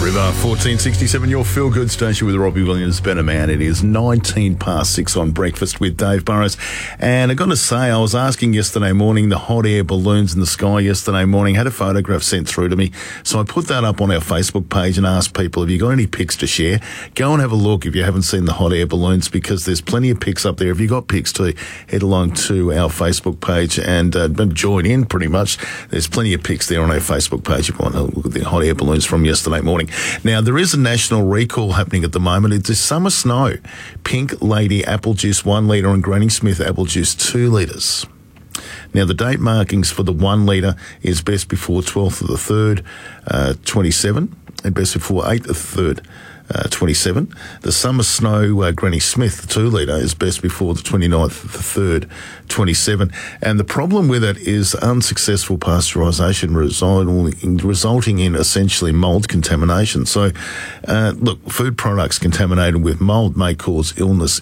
River, 1467, your feel-good station with Robbie Williams, Better Man. It is 19 past 6 on Breakfast with Dave Burrows. And I've got to say, I was asking yesterday morning, the hot air balloons in the sky yesterday morning, had a photograph sent through to me. So I put that up on our Facebook page and asked people, have you got any pics to share? Go and have a look if you haven't seen the hot air balloons, because there's plenty of pics up there. If you got pics too, head along to our Facebook page and join in pretty much. There's plenty of pics there on our Facebook page if you want to look at the hot air balloons from yesterday morning. Now, there is a national recall happening at the moment. It's Summer Snow, Pink Lady apple juice 1 litre and Granny Smith apple juice 2 litres. Now, the date markings for the 1 litre is best before 12th of the 3rd, 27, and best before 8th of the 3rd, 27. The Summer Snow Granny Smith 2 litre is best before the 29th of the 3rd, 27. And the problem with it is unsuccessful pasteurisation resulting in essentially mould contamination. So, look, food products contaminated with mould may cause illness